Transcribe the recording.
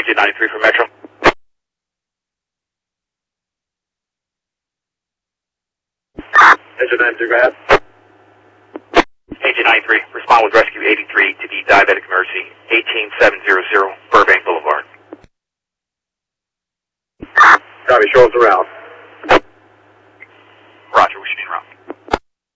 Agent 93 for Metro. Agent 93, go ahead. Agent 93, respond with Rescue 83 to the diabetic emergency, 18700 Burbank Boulevard. Copy, show us around.